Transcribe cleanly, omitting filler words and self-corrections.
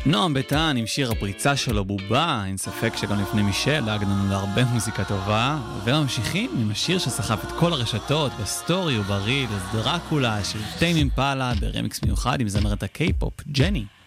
נועם ביטן עם שיר הפריצה שלו בובה, אין ספק שגם לפני מישל דאג לנו להרבה מוזיקה טובה, וממשיכים עם השיר שסחף את כל הרשתות בסטורי וברילס, דרקולה של טיימ אימפלה ברמיקס מיוחד עם זמרת הקיי-פופ ג'ני.